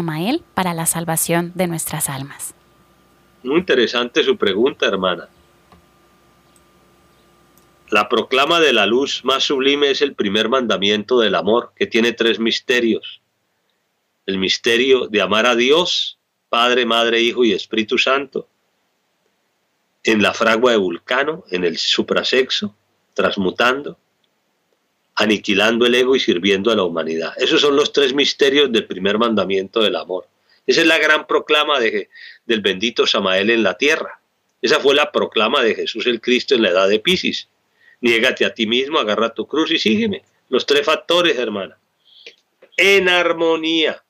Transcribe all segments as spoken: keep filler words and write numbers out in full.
Samael para la salvación de nuestras almas? Muy interesante su pregunta, hermana. La proclama de la luz más sublime es el primer mandamiento del amor, que tiene tres misterios. El misterio de amar a Dios, Padre, Madre, Hijo y Espíritu Santo, en la fragua de Vulcano, en el suprasexo, transmutando, aniquilando el ego y sirviendo a la humanidad. Esos son los tres misterios del primer mandamiento del amor. Esa es la gran proclama de, del bendito Samael en la tierra. Esa fue la proclama de Jesús el Cristo en la edad de Piscis. Niégate a ti mismo, agarra tu cruz y sígueme. Los tres factores, hermana. En armonía.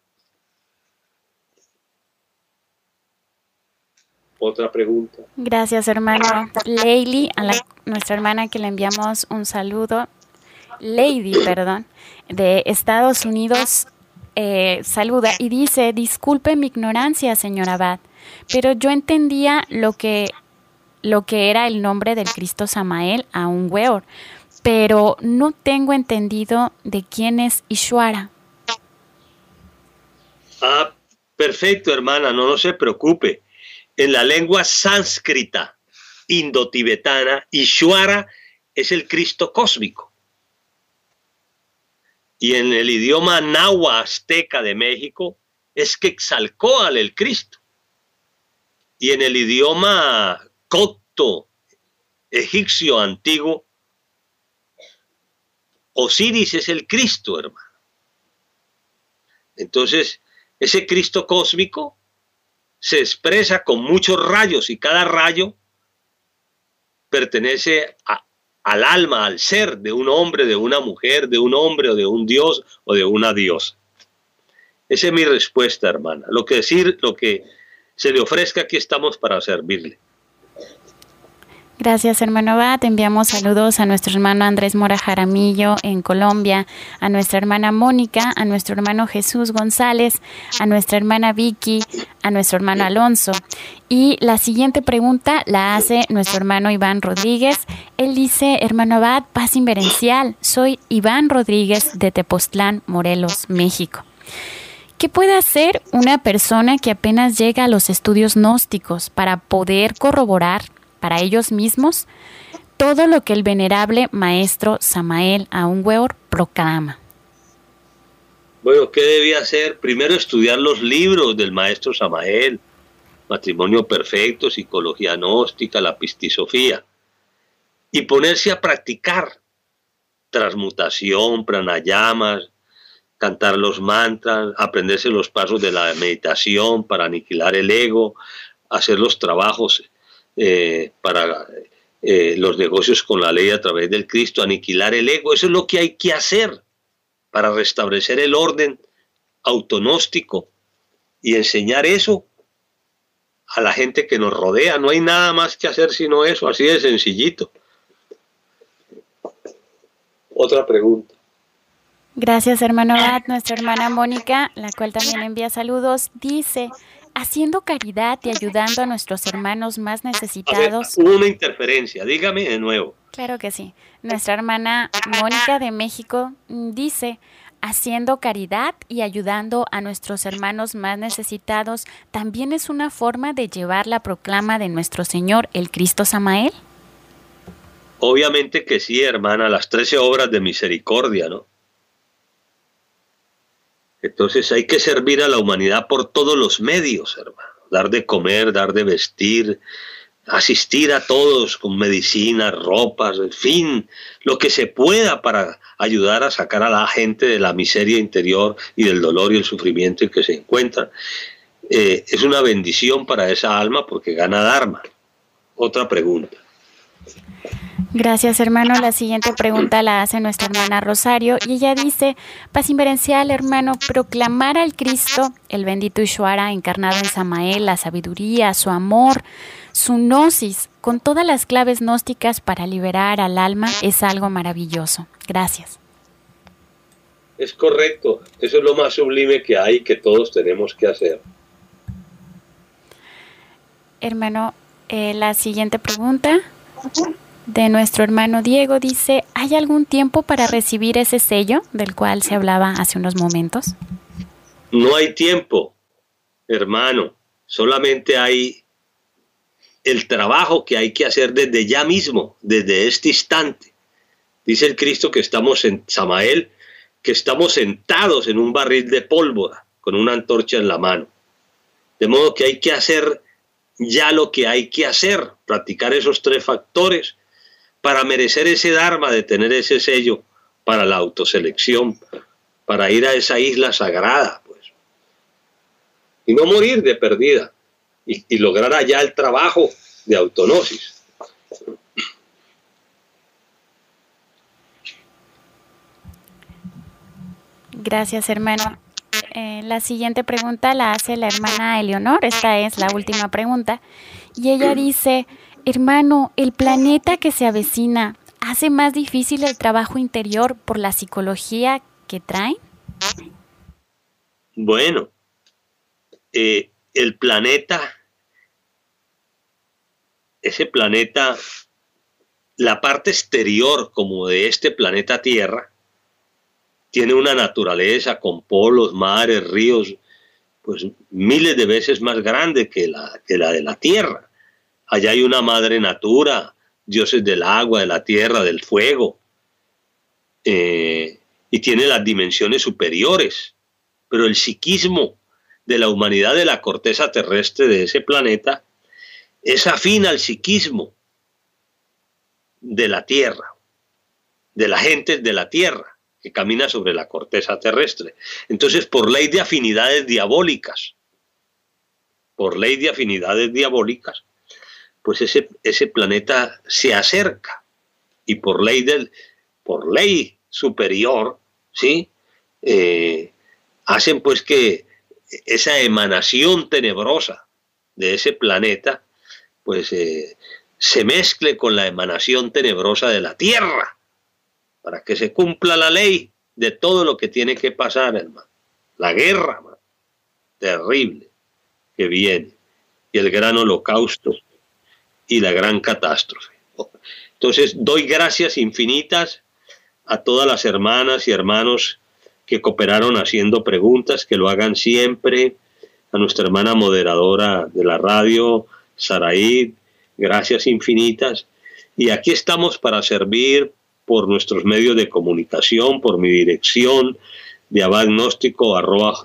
Otra pregunta. Gracias, hermano. Leili, a la, nuestra hermana que le enviamos un saludo. Lady, perdón, de Estados Unidos, eh, saluda y dice: disculpe mi ignorancia, señor Abad, pero yo entendía lo que, lo que era el nombre del Cristo Samael a un Weor, pero no tengo entendido de quién es Ishwara. Ah, perfecto, hermana, no, no se preocupe. En la lengua sánscrita indotibetana, Ishwara es el Cristo cósmico. Y en el idioma náhuatl azteca de México es Quetzalcóatl el Cristo. Y en el idioma copto egipcio antiguo, Osiris es el Cristo, hermano. Entonces, ese Cristo cósmico se expresa con muchos rayos y cada rayo pertenece a al alma, al ser de un hombre, de una mujer, de un hombre o de un dios o de una diosa. Esa es mi respuesta, hermana. Lo que decir, lo que se le ofrezca, aquí estamos para servirle. Gracias, hermano Abad. Enviamos saludos a nuestro hermano Andrés Mora Jaramillo en Colombia, a nuestra hermana Mónica, a nuestro hermano Jesús González, a nuestra hermana Vicky, a nuestro hermano Alonso. Y la siguiente pregunta la hace nuestro hermano Iván Rodríguez. Él dice: hermano Abad, paz inverencial, soy Iván Rodríguez de Tepoztlán, Morelos, México. ¿Qué puede hacer una persona que apenas llega a los estudios gnósticos para poder corroborar para ellos mismos todo lo que el venerable maestro Samael Aun Weor proclama? Bueno, ¿qué debía hacer? Primero estudiar los libros del maestro Samael, Matrimonio Perfecto, Psicología Gnóstica, la Pistisofía, y ponerse a practicar transmutación, pranayamas, cantar los mantras, aprenderse los pasos de la meditación para aniquilar el ego, hacer los trabajos Eh, para eh, los negocios con la ley a través del Cristo, aniquilar el ego. Eso es lo que hay que hacer para restablecer el orden autonóstico y enseñar eso a la gente que nos rodea. No hay nada más que hacer sino eso, así de sencillito. Otra pregunta. Gracias, hermano Abad. Nuestra hermana Mónica, la cual también envía saludos, dice: haciendo caridad y ayudando a nuestros hermanos más necesitados. A ver, hubo una interferencia, dígame de nuevo. Claro que sí. Nuestra hermana Mónica de México dice: haciendo caridad y ayudando a nuestros hermanos más necesitados, ¿también es una forma de llevar la proclama de nuestro Señor, el Cristo Samael? Obviamente que sí, hermana, las trece obras de misericordia, ¿no? Entonces hay que servir a la humanidad por todos los medios, hermano. Dar de comer, dar de vestir, asistir a todos con medicinas, ropas, en fin, lo que se pueda para ayudar a sacar a la gente de la miseria interior y del dolor y el sufrimiento en que se encuentran. Eh, es una bendición para esa alma porque gana dharma. Otra pregunta. Gracias, hermano. La siguiente pregunta la hace nuestra hermana Rosario y ella dice: paz inverencial, hermano, proclamar al Cristo, el bendito Ishwara encarnado en Samael, la sabiduría, su amor, su gnosis, con todas las claves gnósticas para liberar al alma, es algo maravilloso. Gracias. Es correcto. Eso es lo más sublime que hay, que todos tenemos que hacer. Hermano, eh, la siguiente pregunta de nuestro hermano Diego dice: ¿hay algún tiempo para recibir ese sello del cual se hablaba hace unos momentos? No hay tiempo. hermano, solamente hay el trabajo que hay que hacer desde ya mismo, desde este instante. Dice el Cristo que estamos en Samael, que estamos sentados en un barril de pólvora con una antorcha en la mano. De modo que hay que hacer ya lo que hay que hacer, practicar esos tres factores para merecer ese dharma de tener ese sello para la autoselección, para ir a esa isla sagrada, pues. Y no morir de perdida, y, y lograr allá el trabajo de autognosis. Gracias, hermano. Eh, la siguiente pregunta la hace la hermana Eleonor, esta es la última pregunta, y ella dice: hermano, ¿el planeta que se avecina hace más difícil el trabajo interior por la psicología que traen? Bueno, eh, el planeta, ese planeta, la parte exterior como de este planeta Tierra, tiene una naturaleza con polos, mares, ríos, pues miles de veces más grande que la, que la de la Tierra. Allá hay una madre natura, dioses del agua, de la tierra, del fuego, eh, y tiene las dimensiones superiores. Pero el psiquismo de la humanidad, de la corteza terrestre de ese planeta, es afín al psiquismo de la Tierra, de la gente de la Tierra, que camina sobre la corteza terrestre. Entonces, por ley de afinidades diabólicas, por ley de afinidades diabólicas, pues ese, ese planeta se acerca, y por ley, del, por ley superior, ¿sí? Eh, hacen pues que esa emanación tenebrosa de ese planeta, pues eh, se mezcle con la emanación tenebrosa de la Tierra, para que se cumpla la ley de todo lo que tiene que pasar, hermano. La guerra, hermano, terrible que viene, y el gran holocausto y la gran catástrofe. Entonces, doy gracias infinitas a todas las hermanas y hermanos que cooperaron haciendo preguntas, que lo hagan siempre, a nuestra hermana moderadora de la radio, Saraí, gracias infinitas. Y aquí estamos para servir por nuestros medios de comunicación, por mi dirección de abagnóstico arroba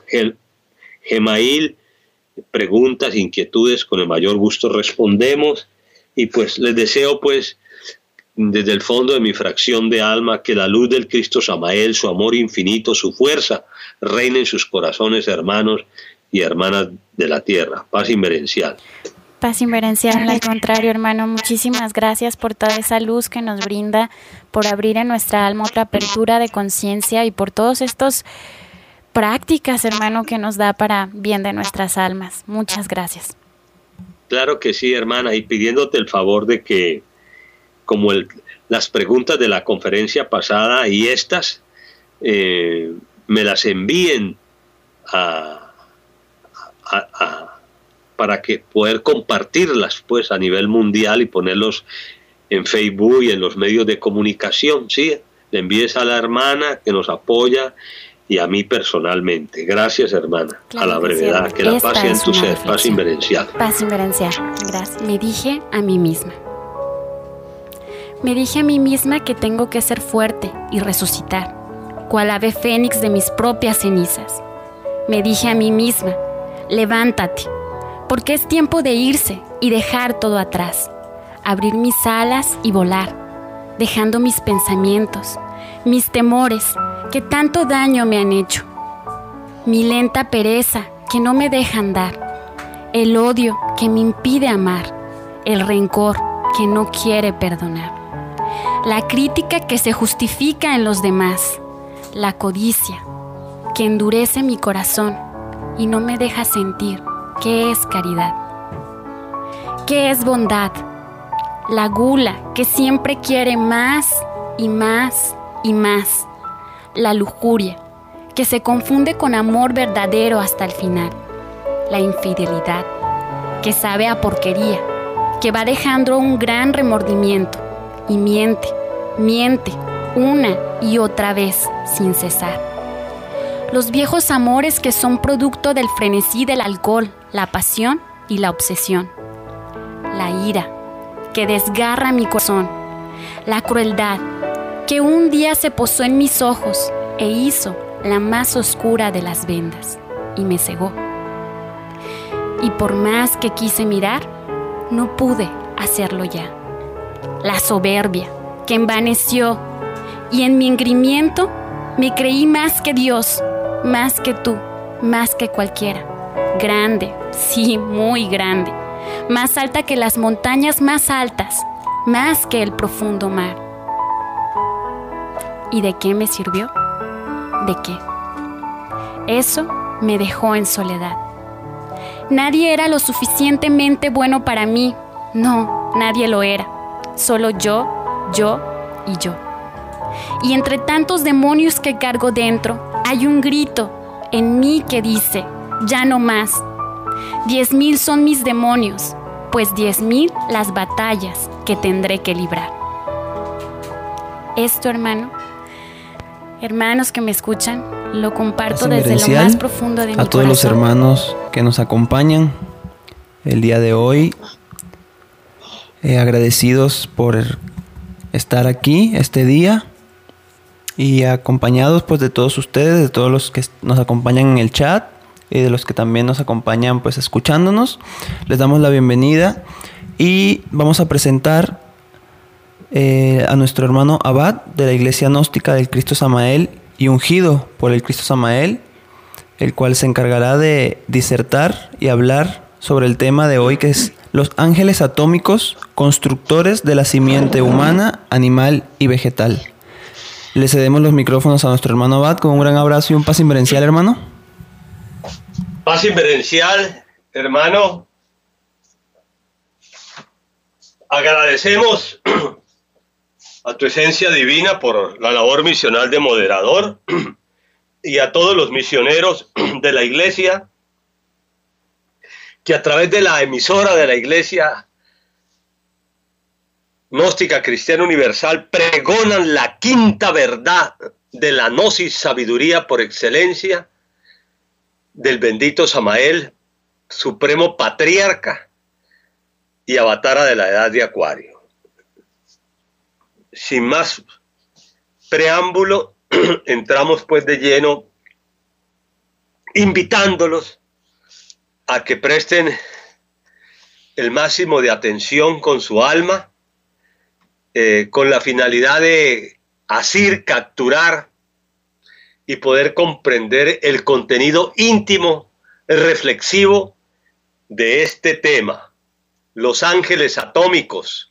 gmail, preguntas, inquietudes, con el mayor gusto respondemos. Y pues les deseo pues desde el fondo de mi fracción de alma que la luz del Cristo Samael, su amor infinito, su fuerza, reine en sus corazones, hermanos y hermanas de la tierra. Paz inverencial. Paz inverencial, al contrario, hermano, muchísimas gracias por toda esa luz que nos brinda, por abrir en nuestra alma otra apertura de conciencia y por todos estos prácticas, hermano, que nos da para bien de nuestras almas. Muchas gracias. Claro que sí, hermana, y pidiéndote el favor de que, como el, las preguntas de la conferencia pasada y estas, eh, me las envíen a, a, a para que poder compartirlas pues a nivel mundial y ponerlos en Facebook y en los medios de comunicación, ¿sí? Le envíes a la hermana que nos apoya y a mí personalmente. Gracias, hermana, claro, a la brevedad, que, que la paz sea en tu ser, paz inverencial. Paz inverencial, gracias. Me dije a mí misma. Me dije a mí misma que tengo que ser fuerte y resucitar, cual ave fénix de mis propias cenizas. Me dije a mí misma, levántate, porque es tiempo de irse y dejar todo atrás, abrir mis alas y volar, dejando mis pensamientos, mis temores que tanto daño me han hecho, mi lenta pereza que no me deja andar, el odio que me impide amar, el rencor que no quiere perdonar, la crítica que se justifica en los demás, la codicia que endurece mi corazón y no me deja sentir qué es caridad, qué es bondad, la gula que siempre quiere más y más y más, la lujuria que se confunde con amor verdadero hasta el final, la infidelidad que sabe a porquería, que va dejando un gran remordimiento y miente, miente una y otra vez sin cesar. los viejos amores que son producto del frenesí del alcohol, la pasión y la obsesión. La ira, que desgarra mi corazón. La crueldad, que un día se posó en mis ojos e hizo la más oscura de las vendas y me cegó. Y por más que quise mirar, no pude hacerlo ya. La soberbia, que envaneció, y en mi engreimiento me creí más que Dios, más que tú, más que cualquiera. Grande, sí, muy grande, más alta que las montañas más altas, más que el profundo mar. ¿Y de qué me sirvió? ¿De qué? Eso me dejó en soledad. Nadie era lo suficientemente bueno para mí. No, nadie lo era. Solo yo, yo y yo. Y entre tantos demonios que cargo dentro, hay un grito en mí que dice, ya no más. Diez mil son mis demonios, pues diez mil las batallas que tendré que librar. Esto, hermano, hermanos que me escuchan, lo comparto desde lo más profundo de mi corazón. A todos los hermanos que nos acompañan el día de hoy, eh, agradecidos por estar aquí este día y acompañados pues de todos ustedes, de todos los que nos acompañan en el chat y de los que también nos acompañan pues escuchándonos. Les damos la bienvenida y vamos a presentar eh, a nuestro hermano Abad de la Iglesia Gnóstica del Cristo Samael y ungido por el Cristo Samael, el cual se encargará de disertar y hablar sobre el tema de hoy, que es los ángeles atómicos, constructores de la simiente humana, animal y vegetal. Le cedemos los micrófonos a nuestro hermano Abad con un gran abrazo y un paz inverencial, hermano. Paz inverencial, hermano. Agradecemos a tu esencia divina por la labor misional de moderador y a todos los misioneros de la iglesia que a través de la emisora de la Iglesia Gnóstica Cristiana Universal pregonan la quinta verdad de la gnosis, sabiduría por excelencia del bendito Samael, supremo patriarca y avatara de la edad de Acuario. Sin más preámbulo, entramos pues de lleno, invitándolos a que presten el máximo de atención con su alma, eh, con la finalidad de asir, capturar y poder comprender el contenido íntimo, reflexivo de este tema, los ángeles atómicos,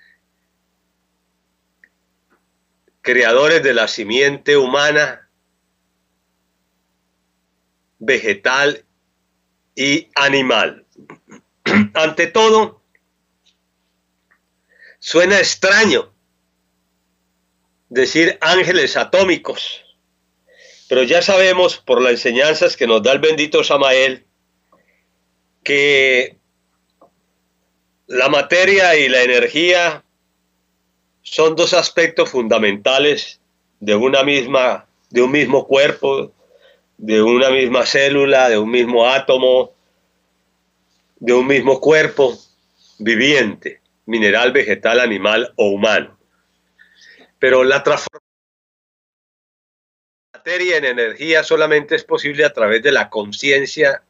creadores de la simiente humana, vegetal y animal. Ante todo, suena extraño decir ángeles atómicos, pero ya sabemos por las enseñanzas que nos da el bendito Samael que la materia y la energía son dos aspectos fundamentales de una misma, de un mismo cuerpo, de una misma célula, de un mismo átomo, de un mismo cuerpo viviente, mineral, vegetal, animal o humano. Pero la transformación de materia en energía solamente es posible a través de la conciencia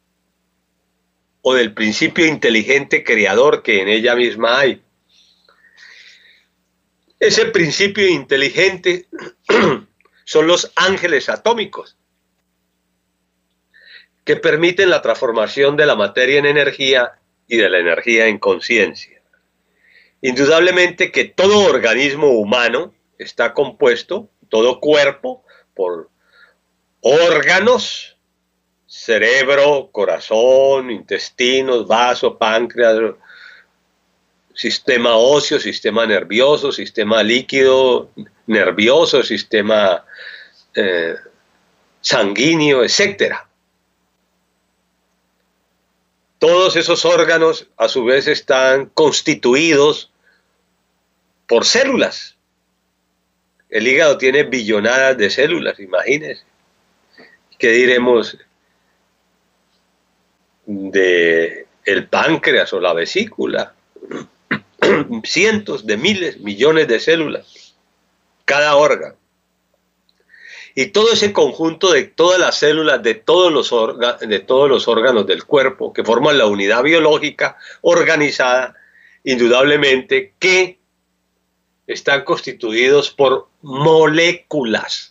o del principio inteligente creador que en ella misma hay. Ese principio inteligente son los ángeles atómicos, que permiten la transformación de la materia en energía y de la energía en conciencia. Indudablemente que todo organismo humano está compuesto, todo cuerpo, por órganos, cerebro, corazón, intestinos, vaso, páncreas, sistema óseo, sistema nervioso, sistema líquido, nervioso, sistema eh, sanguíneo, etcétera. Todos esos órganos a su vez están constituidos por células. El hígado tiene billonadas de células, imagínense. ¿qué diremos de el páncreas o la vesícula? Cientos de miles, millones de células, cada órgano. Y todo ese conjunto de todas las células de todos los, de todos los órganos del cuerpo que forman la unidad biológica organizada, indudablemente que están constituidos por moléculas.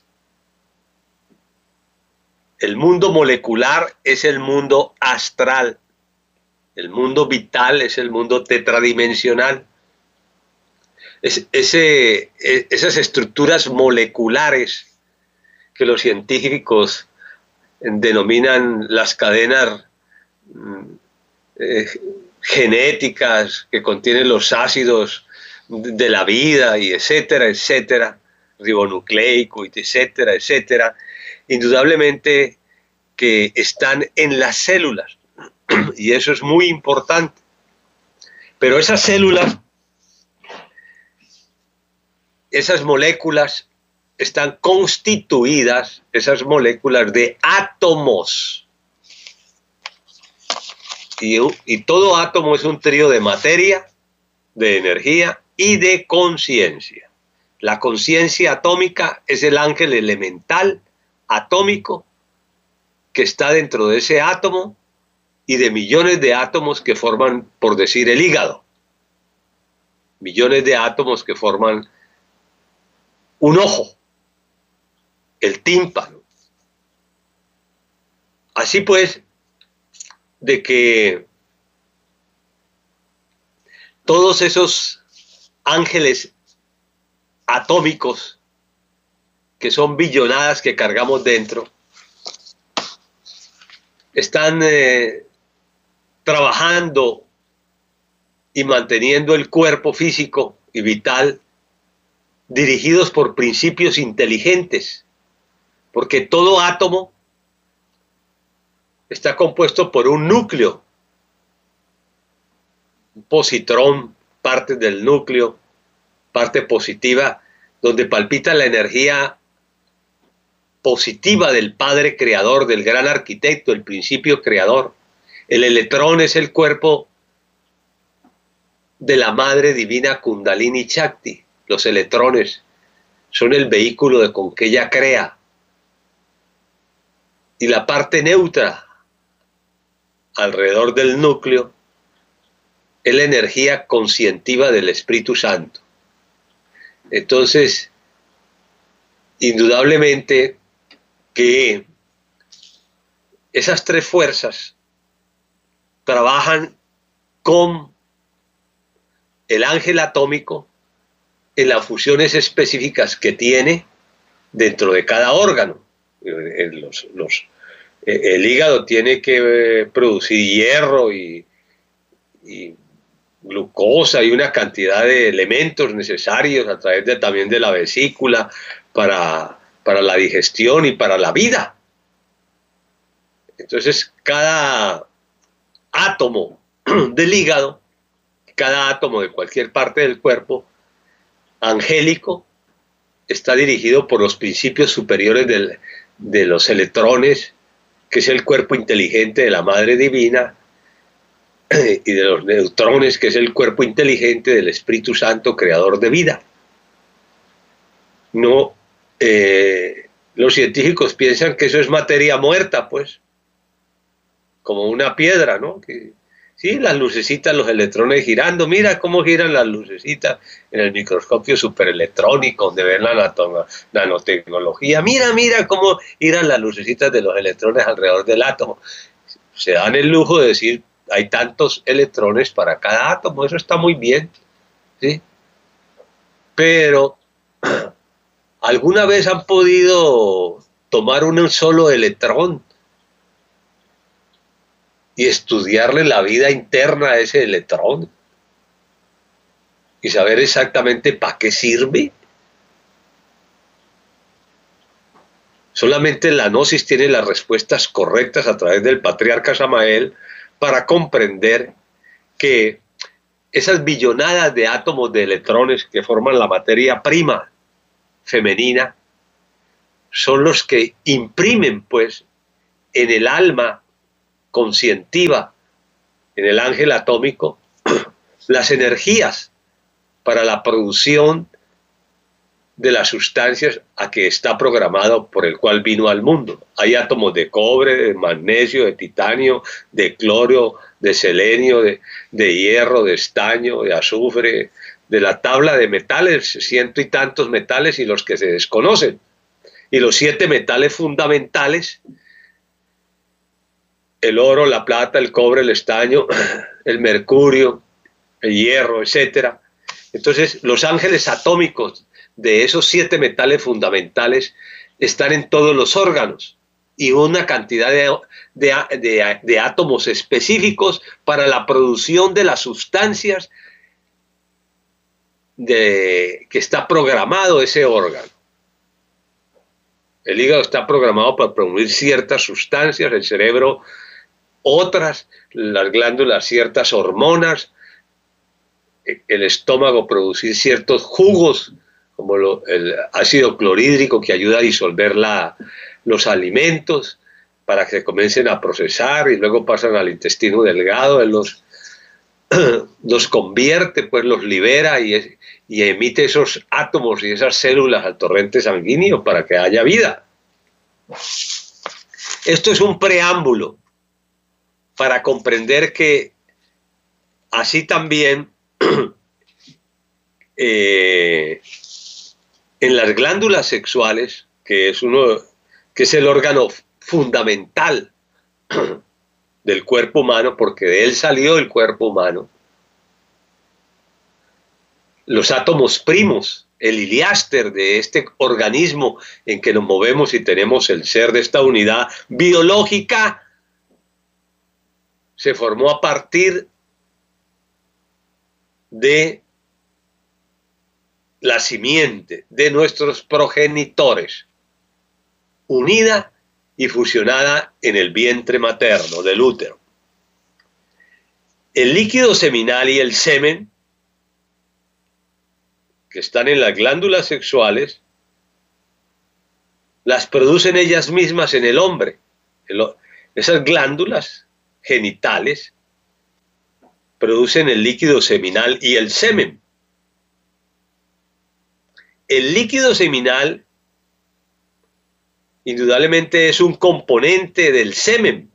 El mundo molecular es el mundo astral. El mundo vital es el mundo tetradimensional. Es, ese, esas estructuras moleculares que los científicos denominan las cadenas eh, genéticas que contienen los ácidos de la vida y etcétera, etcétera, ribonucleico, etcétera, etcétera, indudablemente que están en las células y eso es muy importante. Pero esas células, esas moléculas están constituidas, esas moléculas, de átomos. Y, y todo átomo es un trío de materia, de energía y de conciencia. La conciencia atómica es el ángel elemental atómico que está dentro de ese átomo y de millones de átomos que forman, por decir, el hígado. Millones de átomos que forman un ojo, el tímpano. Así pues, de que todos esos ángeles atómicos que son billonadas que cargamos dentro están eh, trabajando y manteniendo el cuerpo físico y vital dirigidos por principios inteligentes, porque todo átomo está compuesto por un núcleo, un positrón, parte del núcleo, parte positiva, donde palpita la energía positiva del Padre Creador, del gran arquitecto, el principio creador. El electrón es el cuerpo de la Madre Divina Kundalini Shakti. Los electrones son el vehículo de con que ella crea. Y la parte neutra, alrededor del núcleo, es la energía conscientiva del Espíritu Santo. Entonces, indudablemente que esas tres fuerzas trabajan con el ángel atómico en las funciones específicas que tiene dentro de cada órgano. Los, los, el hígado tiene que producir hierro y, y glucosa y una cantidad de elementos necesarios a través de, también de la vesícula para, para la digestión y para la vida. Entonces, cada átomo del hígado, cada átomo de cualquier parte del cuerpo angélico, está dirigido por los principios superiores del, de los electrones, que es el cuerpo inteligente de la Madre Divina, y de los neutrones, que es el cuerpo inteligente del Espíritu Santo, creador de vida. No, eh, los científicos piensan que eso es materia muerta, pues, como una piedra, ¿no? Que, sí, las lucecitas, los electrones girando, mira cómo giran las lucecitas en el microscopio superelectrónico, donde ven la nanotecnología, mira, mira cómo giran las lucecitas de los electrones alrededor del átomo. Se dan el lujo de decir, hay tantos electrones para cada átomo, eso está muy bien, ¿sí? Pero, ¿alguna vez han podido tomar un solo electrón y estudiarle la vida interna a ese electrón y saber exactamente para qué sirve? Solamente la Gnosis tiene las respuestas correctas a través del patriarca Samael para comprender que esas billonadas de átomos de electrones que forman la materia prima femenina son los que imprimen, pues, en el alma conscientiva, en el ángel atómico, las energías para la producción de las sustancias a que está programado por el cual vino al mundo. Hay átomos de cobre, de magnesio, de titanio, de cloro, de selenio, de, de hierro, de estaño, de azufre, de la tabla de metales, ciento y tantos metales y los que se desconocen. Y los siete metales fundamentales, el oro, la plata, el cobre, el estaño, el mercurio, el hierro, etcétera. Entonces, los ángeles atómicos de esos siete metales fundamentales están en todos los órganos y una cantidad de, de, de, de átomos específicos para la producción de las sustancias de, que está programado ese órgano. El hígado está programado para producir ciertas sustancias, el cerebro otras, las glándulas ciertas hormonas, el estómago producir ciertos jugos, como lo, el ácido clorhídrico que ayuda a disolver la, los alimentos para que se comiencen a procesar y luego pasan al intestino delgado, él los, los convierte, pues los libera y, y emite esos átomos y esas células al torrente sanguíneo para que haya vida. Esto es un preámbulo para comprender que así también eh, en las glándulas sexuales, que es, uno, que es el órgano fundamental del cuerpo humano, porque de él salió el cuerpo humano, los átomos primos, el iliáster de este organismo en que nos movemos y tenemos el ser de esta unidad biológica, se formó a partir de la simiente de nuestros progenitores, unida y fusionada en el vientre materno del útero. El líquido seminal y el semen, que están en las glándulas sexuales, las producen ellas mismas en el hombre. Esas glándulas genitales producen el líquido seminal y el semen. El líquido seminal indudablemente es un componente del semen.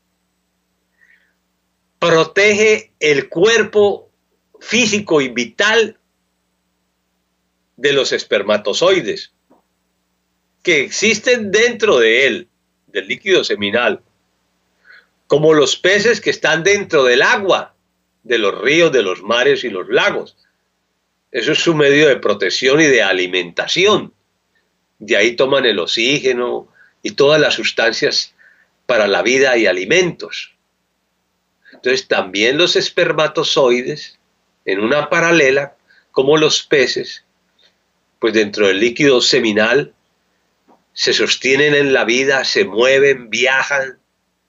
Protege el cuerpo físico y vital de los espermatozoides que existen dentro de él, del líquido seminal, como los peces que están dentro del agua, de los ríos, de los mares y los lagos. Eso es su medio de protección y de alimentación. De ahí toman el oxígeno y todas las sustancias para la vida y alimentos. Entonces también los espermatozoides, en una paralela, como los peces, pues dentro del líquido seminal se sostienen en la vida, se mueven, viajan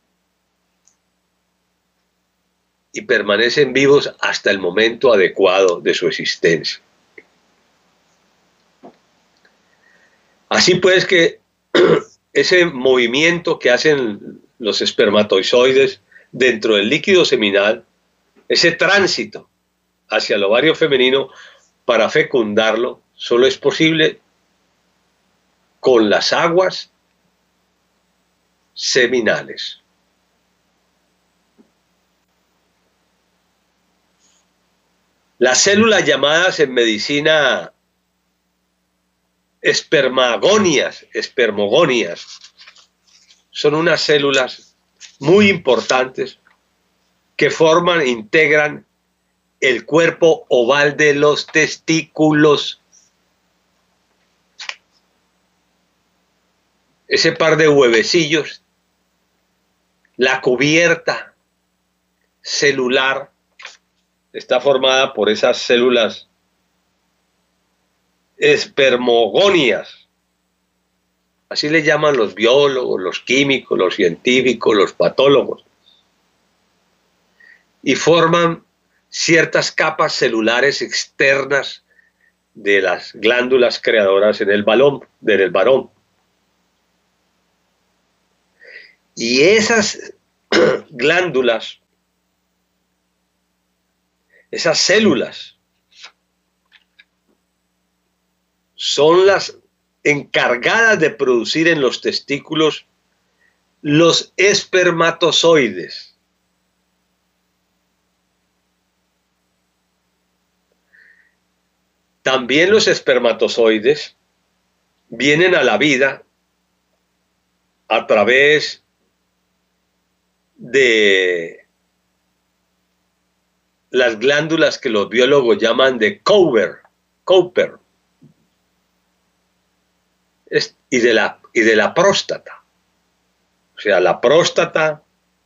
y permanecen vivos hasta el momento adecuado de su existencia. Así pues que ese movimiento que hacen los espermatozoides dentro del líquido seminal, ese tránsito hacia el ovario femenino para fecundarlo, solo es posible con las aguas seminales. Las células llamadas en medicina espermagonias, espermogonias, son unas células muy importantes que forman e integran el cuerpo oval de los testículos. Ese par de huevecillos, la cubierta celular está formada por esas células espermogonias. Así le llaman los biólogos, los químicos, los científicos, los patólogos. Y forman ciertas capas celulares externas de las glándulas creadoras en el balón, en el varón. Y esas glándulas, esas células, son las encargadas de producir en los testículos los espermatozoides. También los espermatozoides vienen a la vida a través de las glándulas que los biólogos llaman de Cowper, Cowper y de la, y de la próstata. O sea, la próstata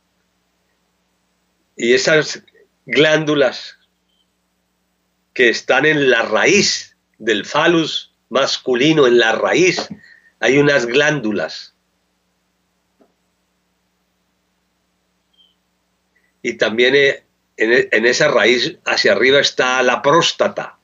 y esas glándulas que están en la raíz del falus masculino, en la raíz hay unas glándulas. Y también en, en esa raíz hacia arriba está la próstata.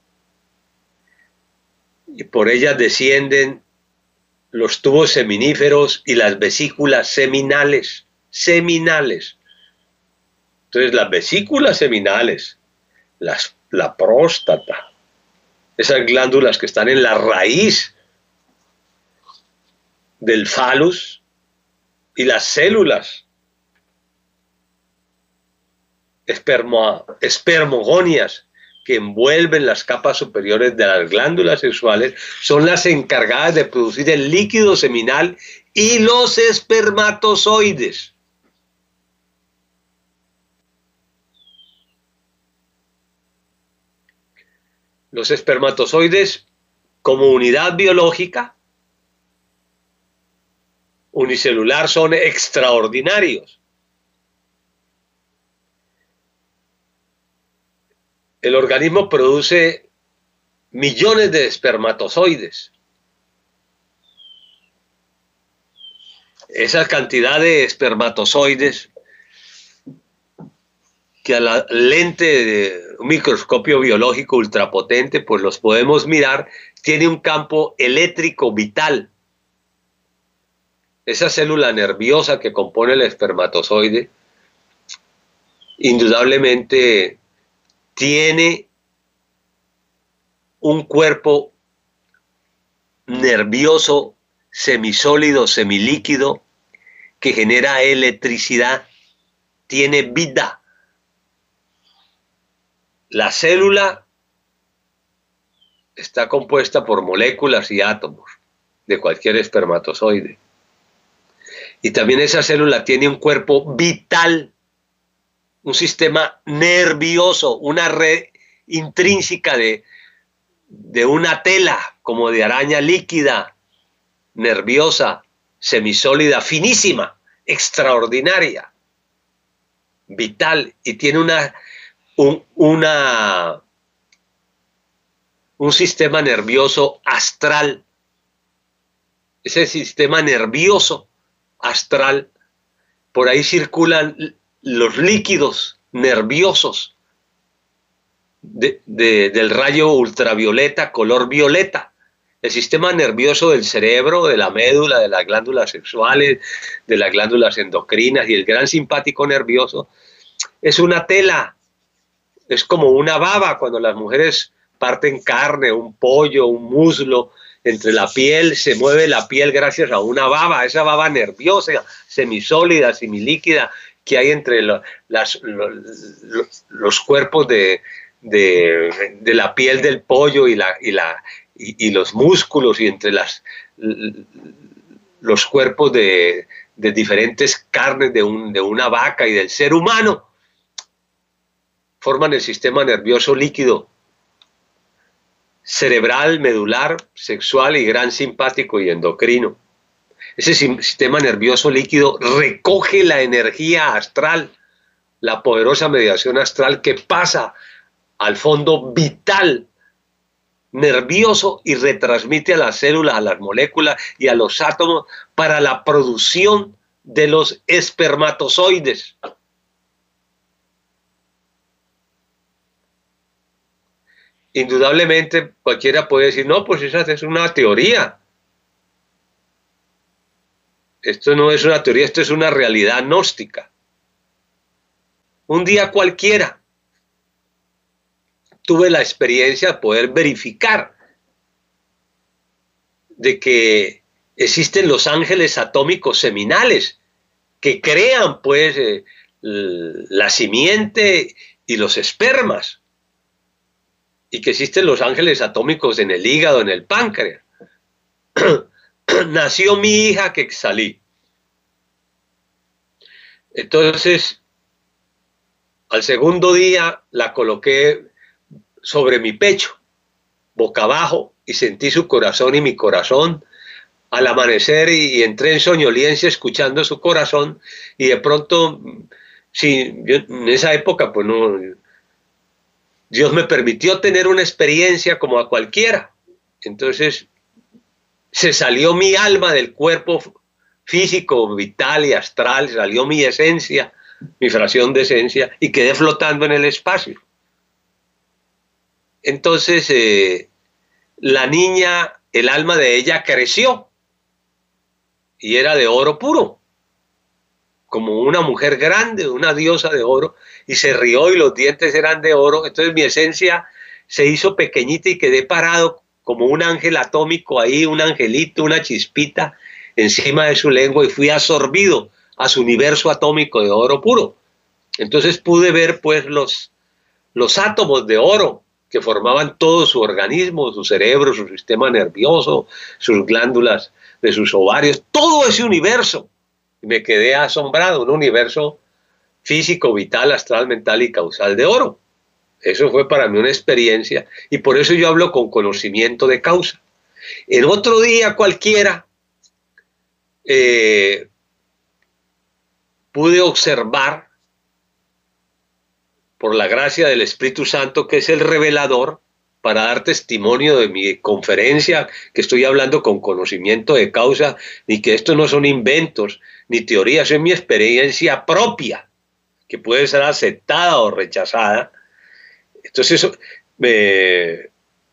Y por ella descienden los tubos seminíferos y las vesículas seminales. Seminales. Entonces las vesículas seminales, las, la próstata, esas glándulas que están en la raíz del falus y las células espermo, espermogonias que envuelven las capas superiores de las glándulas sexuales son las encargadas de producir el líquido seminal y los espermatozoides. Los espermatozoides, como unidad biológica unicelular, son extraordinarios. El organismo produce millones de espermatozoides. Esa cantidad de espermatozoides que a la lente de un microscopio biológico ultrapotente, pues los podemos mirar, tiene un campo eléctrico vital. Esa célula nerviosa que compone el espermatozoide, indudablemente tiene un cuerpo nervioso, semisólido, semilíquido, que genera electricidad, tiene vida. La célula está compuesta por moléculas y átomos de cualquier espermatozoide. Y también esa célula tiene un cuerpo vital, un sistema nervioso, una red intrínseca de, de una tela, como de araña líquida, nerviosa, semisólida, finísima, extraordinaria, vital, y tiene una, un, una, un sistema nervioso astral. Ese sistema nervioso astral, por ahí circulan los líquidos nerviosos de, de, del rayo ultravioleta, color violeta. El sistema nervioso del cerebro, de la médula, de las glándulas sexuales, de las glándulas endocrinas y el gran simpático nervioso es una tela, es como una baba cuando las mujeres parten carne, un pollo, un muslo. Entre la piel se mueve la piel gracias a una baba, esa baba nerviosa, semisólida, semilíquida, que hay entre lo, las, lo, lo, los cuerpos de, de, de la piel del pollo y, la, y, la, y, y los músculos, y entre las, los cuerpos de, de diferentes carnes de, un, de una vaca y del ser humano, forman el sistema nervioso líquido, cerebral, medular, sexual y gran simpático y endocrino. Ese sistema nervioso líquido recoge la energía astral, la poderosa mediación astral que pasa al fondo vital, nervioso, y retransmite a las células, a las moléculas y a los átomos para la producción de los espermatozoides. Indudablemente cualquiera puede decir, no, pues esa es una teoría. Esto no es una teoría, esto es una realidad gnóstica. Un día cualquiera tuve la experiencia de poder verificar de que existen los ángeles atómicos seminales que crean pues eh, la simiente y los espermas, y que existen los ángeles atómicos en el hígado, en el páncreas. Nació mi hija Quetzalí. Entonces, al segundo día la coloqué sobre mi pecho, boca abajo, y sentí su corazón y mi corazón al amanecer, y, y entré en soñolencia escuchando su corazón, y de pronto, sí, yo, en esa época, pues no, Dios me permitió tener una experiencia como a cualquiera. Entonces, se salió mi alma del cuerpo físico, vital y astral, salió mi esencia, mi fracción de esencia, y quedé flotando en el espacio. Entonces, eh, la niña, el alma de ella creció, y era de oro puro, como una mujer grande, una diosa de oro, y se rió y los dientes eran de oro. Entonces mi esencia se hizo pequeñita y quedé parado como un ángel atómico ahí, un angelito, una chispita encima de su lengua, y fui absorbido a su universo atómico de oro puro. Entonces pude ver pues los, los átomos de oro que formaban todo su organismo, su cerebro, su sistema nervioso, sus glándulas de sus ovarios, todo ese universo. Y me quedé asombrado, un universo físico, vital, astral, mental y causal de oro. Eso fue para mí una experiencia, y por eso yo hablo con conocimiento de causa. En otro día cualquiera, eh, pude observar, por la gracia del Espíritu Santo, que es el revelador, para dar testimonio de mi conferencia, que estoy hablando con conocimiento de causa, ni que estos no son inventos, ni teorías, es mi experiencia propia, que puede ser aceptada o rechazada. Entonces, me,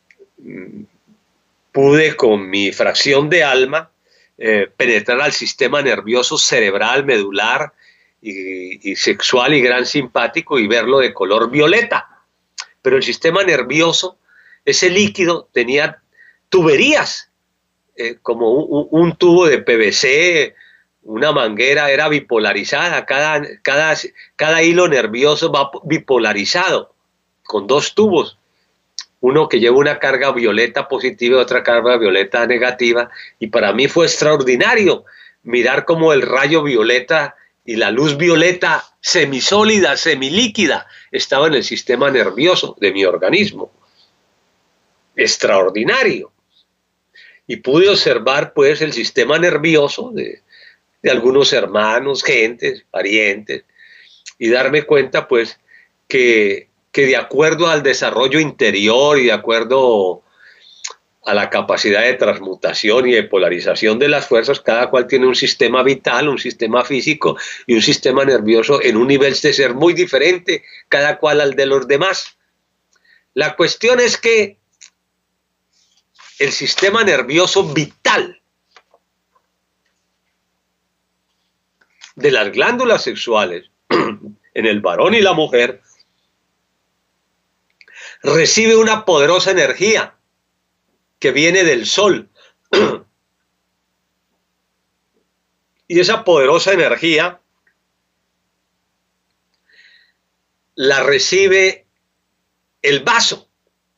pude con mi fracción de alma eh, penetrar al sistema nervioso cerebral, medular y, y sexual y gran simpático, y verlo de color violeta. Pero el sistema nervioso, ese líquido, tenía tuberías, eh, como un, un tubo de P V C, una manguera, era bipolarizada, cada, cada, cada hilo nervioso va bipolarizado, con dos tubos, uno que lleva una carga violeta positiva y otra carga violeta negativa, y para mí fue extraordinario mirar cómo el rayo violeta y la luz violeta semisólida, semilíquida, estaba en el sistema nervioso de mi organismo. Extraordinario. Y pude observar pues el sistema nervioso de, de algunos hermanos, gentes, parientes, y darme cuenta pues que, que de acuerdo al desarrollo interior y de acuerdo a la capacidad de transmutación y de polarización de las fuerzas, cada cual tiene un sistema vital, un sistema físico y un sistema nervioso en un nivel de ser muy diferente, cada cual al de los demás. La cuestión es que el sistema nervioso vital de las glándulas sexuales en el varón y la mujer recibe una poderosa energía que viene del sol. Y esa poderosa energía la recibe el vaso.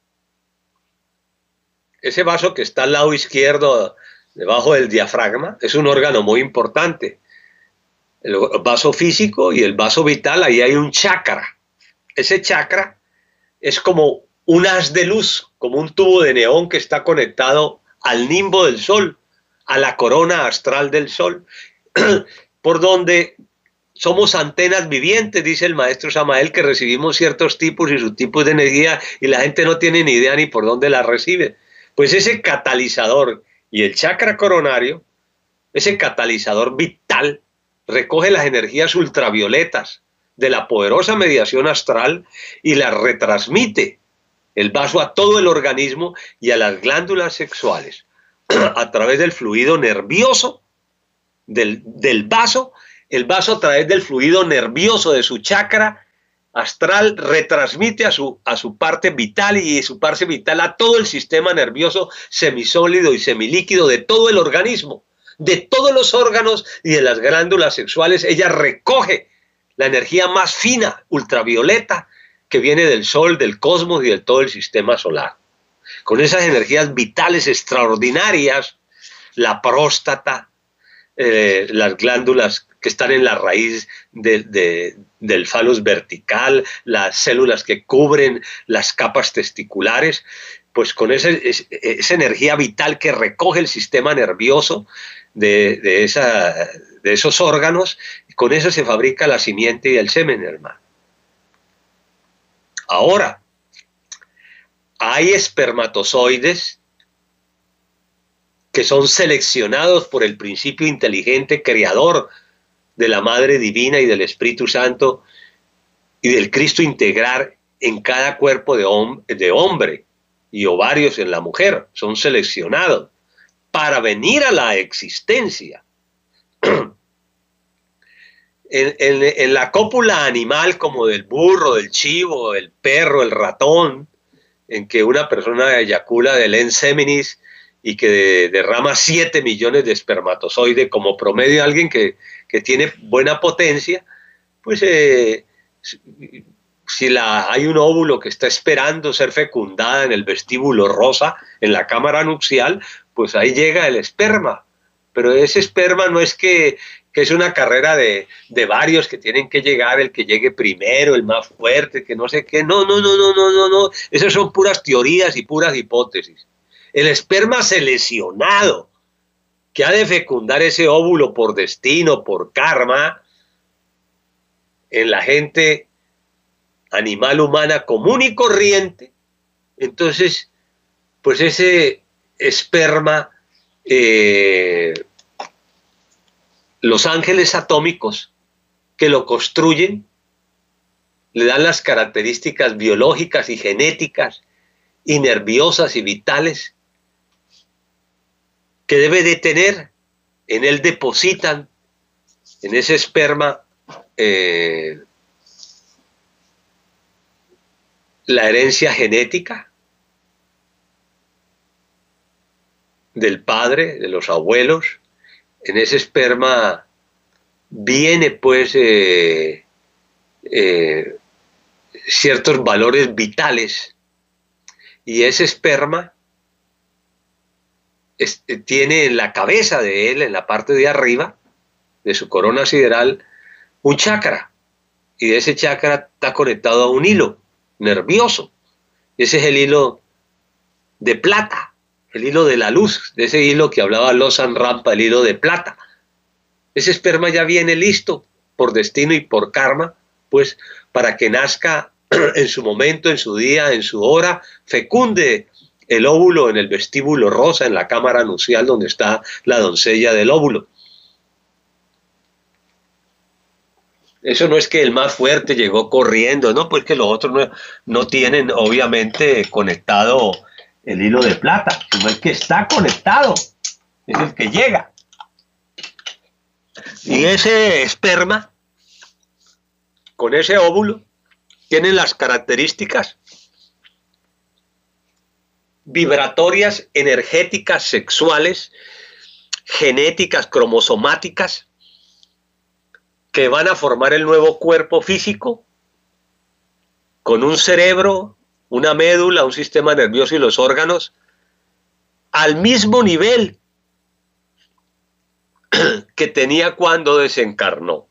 Ese vaso que está al lado izquierdo, debajo del diafragma, es un órgano muy importante. El vaso físico y el vaso vital, ahí hay un chakra. Ese chakra es como un haz de luz, como un tubo de neón que está conectado al nimbo del sol, a la corona astral del sol, por donde somos antenas vivientes, dice el maestro Samael, que recibimos ciertos tipos y subtipos de energía, y la gente no tiene ni idea ni por dónde la recibe. Pues ese catalizador y el chakra coronario, ese catalizador vital, recoge las energías ultravioletas de la poderosa mediación astral y las retransmite el vaso a todo el organismo y a las glándulas sexuales a través del fluido nervioso del, del vaso, el vaso a través del fluido nervioso de su chakra astral retransmite a su, a su parte vital y de su parte vital a todo el sistema nervioso semisólido y semilíquido de todo el organismo, de todos los órganos y de las glándulas sexuales. Ella recoge la energía más fina, ultravioleta, que viene del sol, del cosmos y de todo el sistema solar. Con esas energías vitales extraordinarias, la próstata, eh, las glándulas que están en la raíz de, de, del falus vertical, las células que cubren las capas testiculares, pues con ese, es, esa energía vital que recoge el sistema nervioso de, de, esa, de esos órganos, con eso se fabrica la simiente y el semen, hermano. Ahora, hay espermatozoides que son seleccionados por el principio inteligente creador de la Madre Divina y del Espíritu Santo y del Cristo integral en cada cuerpo de, hom de hombre y ovarios en la mujer. Son seleccionados para venir a la existencia. en, en, en la cópula animal, como del burro, del chivo, el perro, el ratón, en que una persona eyacula del enseminis y que de, derrama siete millones de espermatozoides como promedio, alguien que, que tiene buena potencia, pues eh, si la, hay un óvulo que está esperando ser fecundada en el vestíbulo rosa, en la cámara nupcial, pues ahí llega el esperma. Pero ese esperma no es que, que es una carrera de, de varios que tienen que llegar, el que llegue primero, el más fuerte, que no sé qué. No, no, no, no, no, no, no. Esas son puras teorías y puras hipótesis. El esperma seleccionado, que ha de fecundar ese óvulo por destino, por karma, en la gente animal humana común y corriente, entonces, pues ese esperma, eh, los ángeles atómicos que lo construyen, le dan las características biológicas y genéticas y nerviosas y vitales que debe de tener. En él depositan, en ese esperma, eh, la herencia genética del padre, de los abuelos. En ese esperma viene pues eh, eh, ciertos valores vitales, y ese esperma es, tiene en la cabeza de él, en la parte de arriba de su corona sideral, un chakra, y de ese chakra está conectado a un hilo nervioso. Ese es el hilo de plata, el hilo de la luz, de ese hilo que hablaba Lozan Rampa, el hilo de plata. Ese esperma ya viene listo por destino y por karma, pues para que nazca en su momento, en su día, en su hora, fecunde el óvulo en el vestíbulo rosa, en la cámara nupcial donde está la doncella del óvulo. Eso no es que el más fuerte llegó corriendo, no, pues que los otros no, no tienen obviamente conectado el hilo de plata, sino el que está conectado, es el que llega. Y ese esperma, con ese óvulo, tiene las características vibratorias, energéticas, sexuales, genéticas, cromosomáticas, que van a formar el nuevo cuerpo físico, con un cerebro, una médula, un sistema nervioso y los órganos, al mismo nivel que tenía cuando desencarnó.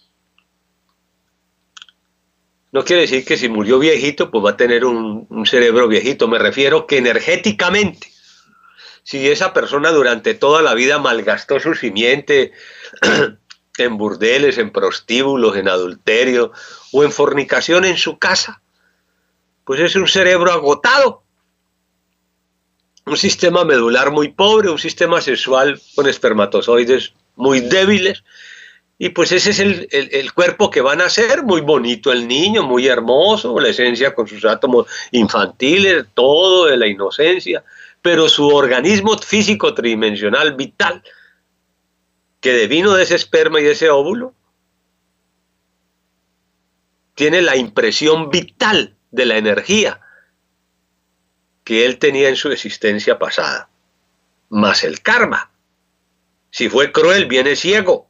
No quiere decir que si murió viejito, pues va a tener un, un cerebro viejito. Me refiero que energéticamente, si esa persona durante toda la vida malgastó su simiente en burdeles, en prostíbulos, en adulterio o en fornicación en su casa, pues es un cerebro agotado, un sistema medular muy pobre, un sistema sexual con espermatozoides muy débiles, y pues ese es el, el, el cuerpo que van a ser, muy bonito el niño, muy hermoso, la esencia con sus átomos infantiles, todo de la inocencia, pero su organismo físico tridimensional vital, que devino de ese esperma y de ese óvulo tiene la impresión vital de la energía que él tenía en su existencia pasada, más el karma. Si fue cruel, viene ciego.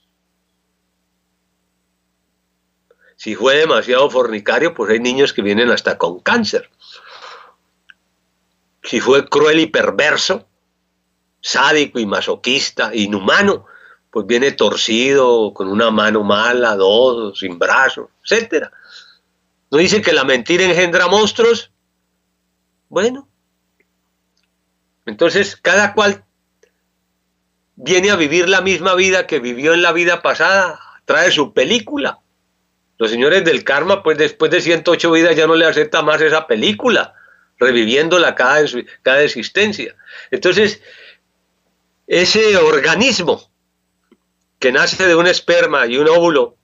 Si fue demasiado fornicario, pues hay niños que vienen hasta con cáncer. Si fue cruel y perverso, sádico y masoquista, inhumano, pues viene torcido, con una mano mala, dos, sin brazos, etcétera. ¿No dice que la mentira engendra monstruos? Bueno, entonces cada cual viene a vivir la misma vida que vivió en la vida pasada, trae su película. Los señores del karma, pues después de ciento ocho vidas ya no le acepta más esa película, reviviéndola cada, cada existencia. Entonces, ese organismo que nace de un esperma y un óvulo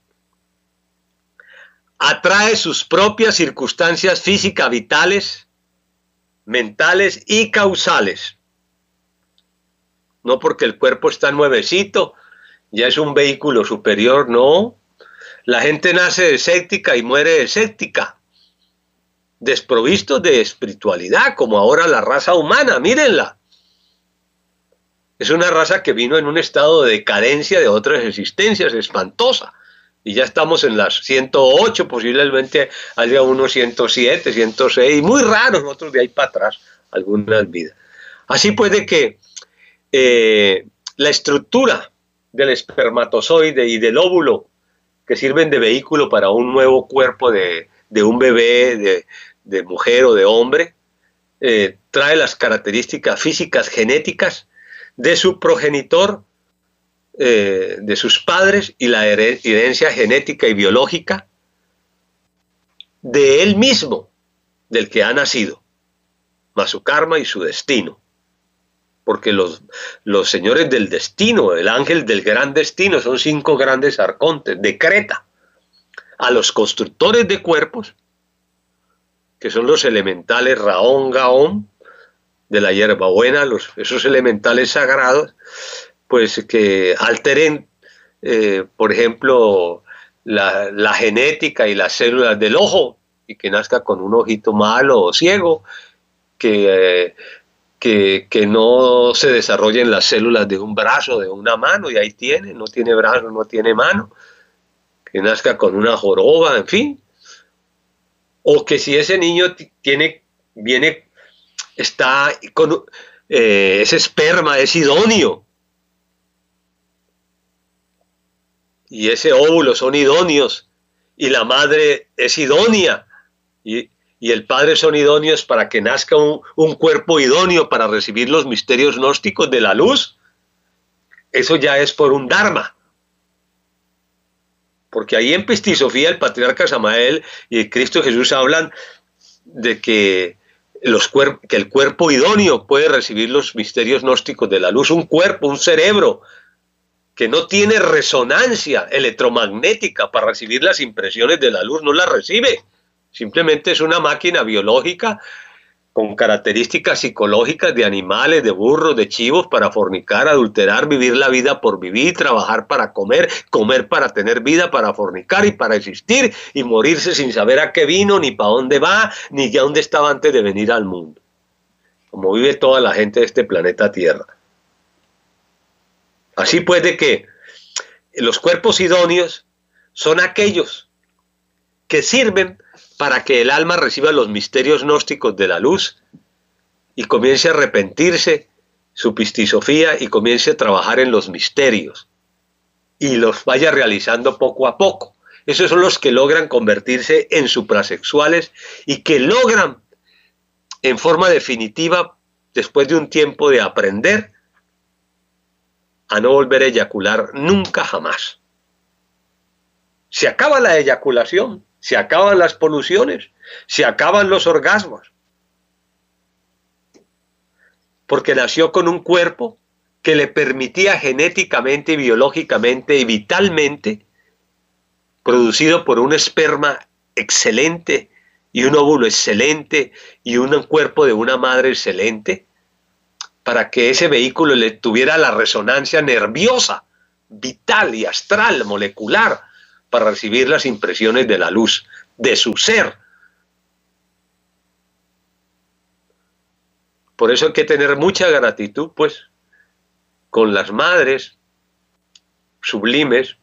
atrae sus propias circunstancias físicas, vitales, mentales y causales. No porque el cuerpo está nuevecito, ya es un vehículo superior, no. La gente nace escéptica y muere escéptica, desprovisto de espiritualidad, como ahora la raza humana, mírenla. Es una raza que vino en un estado de decadencia de otras existencias, espantosa. Y ya estamos en las ciento ocho, posiblemente haya unos ciento siete, ciento seis, muy raros otros de ahí para atrás, algunas vidas. Así puede que eh, la estructura del espermatozoide y del óvulo, que sirven de vehículo para un nuevo cuerpo de, de un bebé, de, de mujer o de hombre, eh, trae las características físicas, genéticas de su progenitor, eh, de sus padres, y la herencia genética y biológica de él mismo, del que ha nacido, más su karma y su destino. Porque los, los señores del destino, el ángel del gran destino, son cinco grandes arcontes, decreta a los constructores de cuerpos, que son los elementales Raón, Gaón, de la hierbabuena, los, esos elementales sagrados, pues que alteren, eh, por ejemplo, la, la genética y las células del ojo, y que nazca con un ojito malo o ciego, que... Eh, Que, que no se desarrollen las células de un brazo, de una mano, y ahí tiene, no tiene brazo, no tiene mano, que nazca con una joroba, en fin. O que si ese niño tiene, viene, está con, eh, ese esperma es idóneo, y ese óvulo son idóneos, y la madre es idónea, y y el padre son idóneos para que nazca un, un cuerpo idóneo para recibir los misterios gnósticos de la luz, eso ya es por un dharma. Porque ahí en Pistisofía el patriarca Samael y el Cristo Jesús hablan de que, los que el cuerpo idóneo puede recibir los misterios gnósticos de la luz, un cuerpo, un cerebro que no tiene resonancia electromagnética para recibir las impresiones de la luz, no las recibe. Simplemente es una máquina biológica con características psicológicas de animales, de burros, de chivos, para fornicar, adulterar, vivir la vida por vivir, trabajar para comer, comer para tener vida, para fornicar y para existir, y morirse sin saber a qué vino, ni para dónde va, ni de dónde estaba antes de venir al mundo. Como vive toda la gente de este planeta Tierra. Así puede que los cuerpos idóneos son aquellos que sirven para que el alma reciba los misterios gnósticos de la luz y comience a arrepentirse su pistisofía y comience a trabajar en los misterios y los vaya realizando poco a poco. Esos son los que logran convertirse en suprasexuales y que logran en forma definitiva, después de un tiempo de aprender, a no volver a eyacular nunca jamás. Se acaba la eyaculación. Se acaban las poluciones, se acaban los orgasmos. Porque nació con un cuerpo que le permitía genéticamente, biológicamente y vitalmente, producido por un esperma excelente y un óvulo excelente y un cuerpo de una madre excelente, para que ese vehículo le tuviera la resonancia nerviosa vital y astral, molecular, para recibir las impresiones de la luz de su ser. Por eso hay que tener mucha gratitud, pues, con las madres sublimes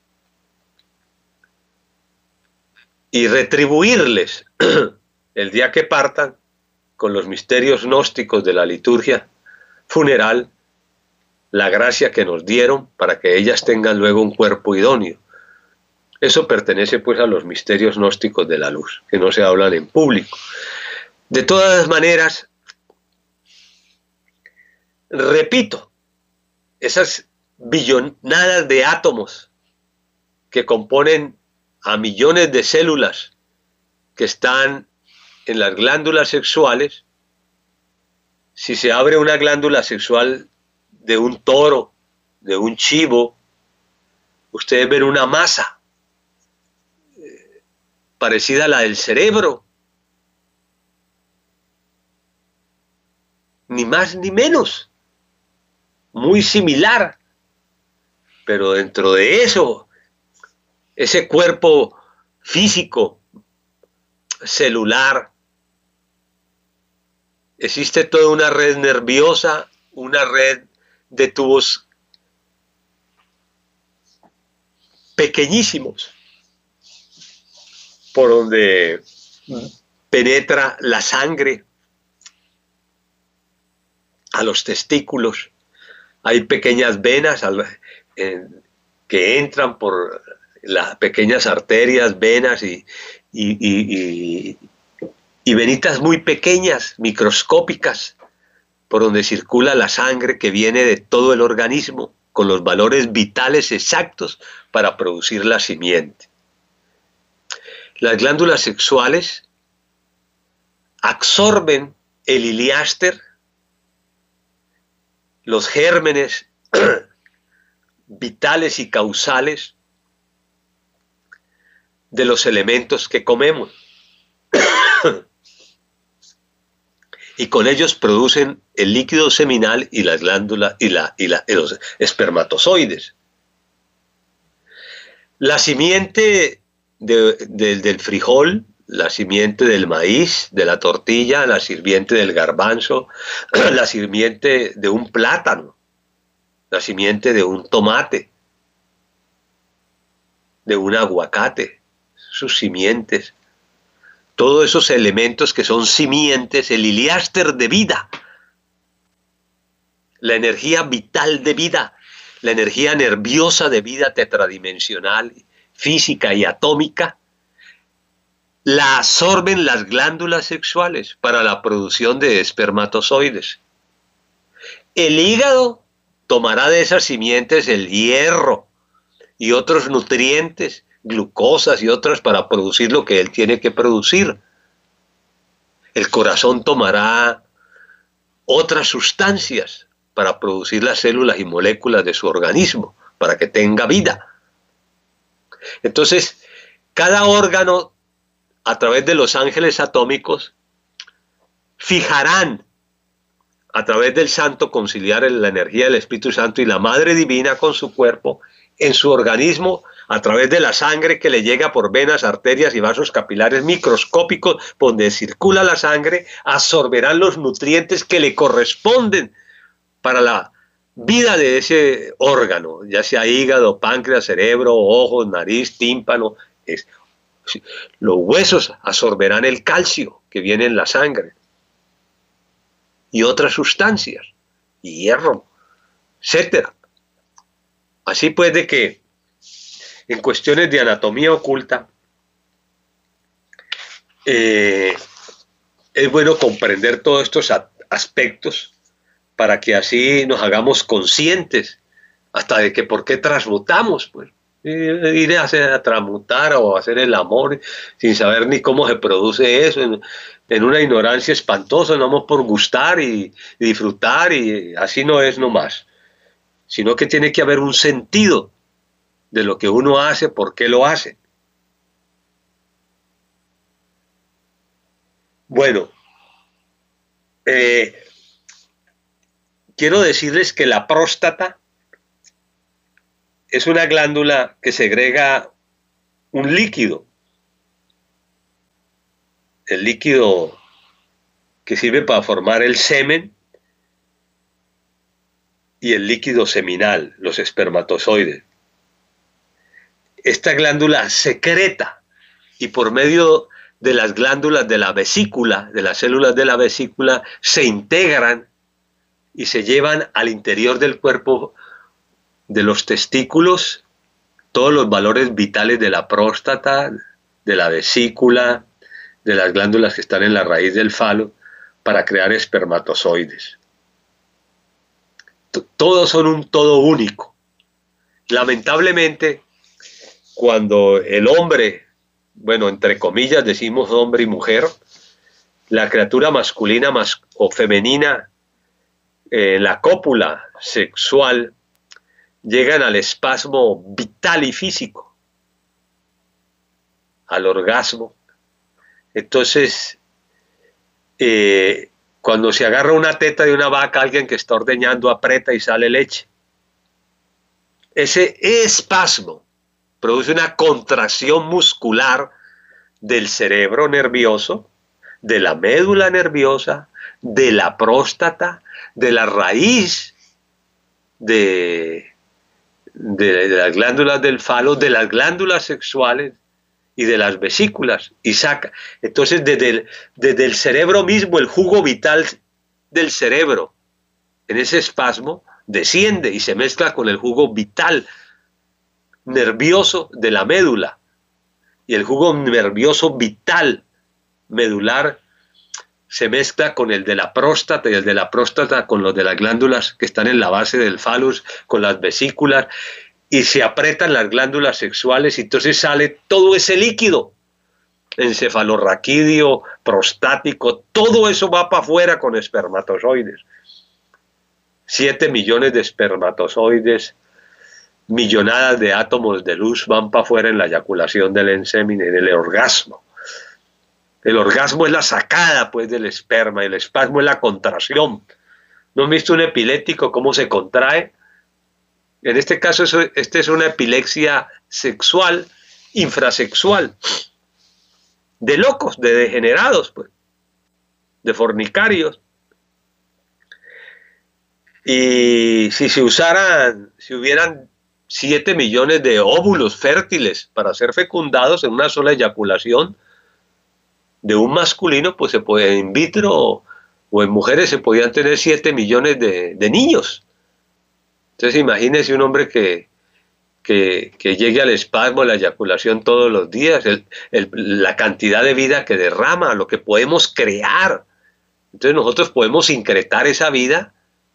y retribuirles el día que partan con los misterios gnósticos de la liturgia funeral, la gracia que nos dieron para que ellas tengan luego un cuerpo idóneo. Eso pertenece pues a los misterios gnósticos de la luz, que no se hablan en público. De todas maneras, repito, esas billonadas de átomos que componen a millones de células que están en las glándulas sexuales, si se abre una glándula sexual de un toro, de un chivo, ustedes ven una masa eh, parecida a la del cerebro, ni más ni menos, muy similar, pero dentro de eso, ese cuerpo físico, celular, existe toda una red nerviosa, una red de tubos pequeñísimos por donde penetra la sangre a los testículos. Hay pequeñas venas que entran por las pequeñas arterias, venas y, y, y, y, y venitas muy pequeñas, microscópicas, por donde circula la sangre que viene de todo el organismo, con los valores vitales exactos para producir la simiente. Las glándulas sexuales absorben el iliáster, los gérmenes vitales y causales de los elementos que comemos. Y con ellos producen el líquido seminal y las glándulas y, la, y, la, y los espermatozoides. La simiente de, de, del frijol, la simiente del maíz, de la tortilla, la simiente del garbanzo, la simiente de un plátano, la simiente de un tomate, de un aguacate, sus simientes. Todos esos elementos que son simientes, el iliáster de vida, la energía vital de vida, la energía nerviosa de vida tetradimensional, física y atómica, la absorben las glándulas sexuales para la producción de espermatozoides. El hígado tomará de esas simientes el hierro y otros nutrientes, glucosas y otras para producir lo que él tiene que producir. El corazón tomará otras sustancias para producir las células y moléculas de su organismo, para que tenga vida. Entonces, cada órgano, a través de los ángeles atómicos, fijarán a través del Santo Conciliar en la energía del Espíritu Santo y la Madre Divina con su cuerpo, en su organismo, a través de la sangre que le llega por venas, arterias y vasos capilares microscópicos, donde circula la sangre, absorberán los nutrientes que le corresponden para la vida de ese órgano, ya sea hígado, páncreas, cerebro, ojos, nariz, tímpano. Es, los huesos absorberán el calcio que viene en la sangre y otras sustancias, hierro, etcétera. Así pues de que en cuestiones de anatomía oculta eh, es bueno comprender todos estos aspectos para que así nos hagamos conscientes hasta de que por qué transmutamos, pues. Ir a, hacer, a transmutar o a hacer el amor sin saber ni cómo se produce eso, en, en una ignorancia espantosa, no vamos por gustar y, y disfrutar, y así no es nomás, sino que tiene que haber un sentido de lo que uno hace, por qué lo hace. Bueno, eh, quiero decirles que la próstata es una glándula que segrega un líquido. El líquido que sirve para formar el semen y el líquido seminal, los espermatozoides. Esta glándula secreta y por medio de las glándulas de la vesícula, de las células de la vesícula, se integran y se llevan al interior del cuerpo de los testículos todos los valores vitales de la próstata, de la vesícula, de las glándulas que están en la raíz del falo, para crear espermatozoides. Todos son un todo único. Lamentablemente, cuando el hombre, bueno, entre comillas decimos hombre y mujer, la criatura masculina mas, o femenina, eh, la cópula sexual, llegan al espasmo vital y físico, al orgasmo. Entonces, eh, cuando se agarra una teta de una vaca, alguien que está ordeñando aprieta y sale leche. Ese espasmo produce una contracción muscular del cerebro nervioso, de la médula nerviosa, de la próstata, de la raíz de, de, de las glándulas del falo, de las glándulas sexuales y de las vesículas, y saca. Entonces, desde el, desde el cerebro mismo, el jugo vital del cerebro, en ese espasmo, desciende y se mezcla con el jugo vital nervioso de la médula, y el jugo nervioso vital medular se mezcla con el de la próstata, y el de la próstata con los de las glándulas que están en la base del falus, con las vesículas, y se aprietan las glándulas sexuales, y entonces sale todo ese líquido, encefalorraquídeo, prostático, todo eso va para afuera con espermatozoides. Siete millones de espermatozoides, millonadas de átomos de luz van para afuera en la eyaculación del ensemen, en el orgasmo. El orgasmo es la sacada, pues, del esperma, el espasmo es la contracción. ¿No han visto un epiléptico cómo se contrae? En este caso, eso, este es una epilepsia sexual, infrasexual, de locos, de degenerados, pues, de fornicarios. Y si se usaran, si hubieran siete millones de óvulos fértiles para ser fecundados en una sola eyaculación de un masculino, pues se puede, in vitro o, o en mujeres se podían tener siete millones de, de niños. Entonces imagínese un hombre que, que, que llegue al espasmo, a la eyaculación todos los días, el, el, la cantidad de vida que derrama, lo que podemos crear. Entonces nosotros podemos incretar esa vida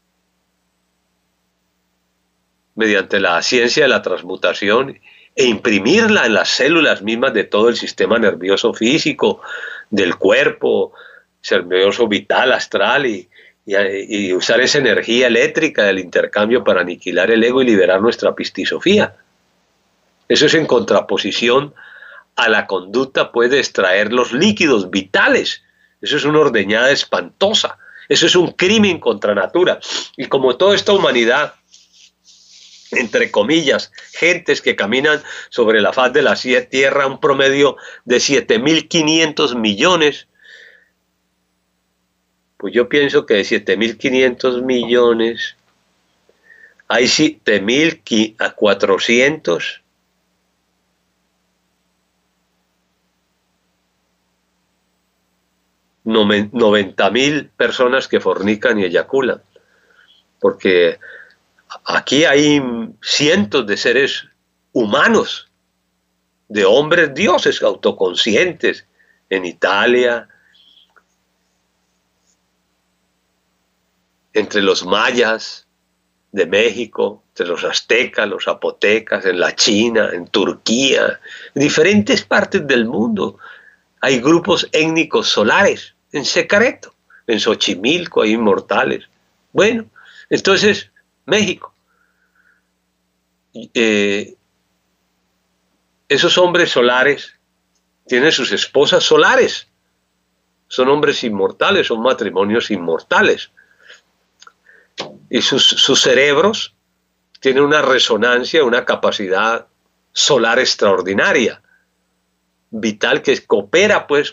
mediante la ciencia de la transmutación e imprimirla en las células mismas de todo el sistema nervioso físico, del cuerpo, nervioso vital, astral, y, y, y usar esa energía eléctrica del intercambio para aniquilar el ego y liberar nuestra pistisofía. Eso es en contraposición a la conducta, pues, de extraer los líquidos vitales. Eso es una ordeñada espantosa. Eso es un crimen contra natura. Y como toda esta humanidad, entre comillas, gentes que caminan sobre la faz de la tierra, un promedio de siete mil quinientos millones, pues yo pienso que de siete mil quinientos millones hay siete mil cuatrocientos noventa mil personas que fornican y eyaculan, porque aquí hay cientos de seres humanos, de hombres dioses autoconscientes, en Italia, entre los mayas de México, entre los aztecas, los zapotecas, en la China, en Turquía, en diferentes partes del mundo. Hay grupos étnicos solares, en secreto, en Xochimilco hay inmortales. Bueno, entonces, México. Eh, esos hombres solares tienen sus esposas solares. Son hombres inmortales, son matrimonios inmortales. Y sus, sus cerebros tiene una resonancia, una capacidad solar extraordinaria, vital, que coopera pues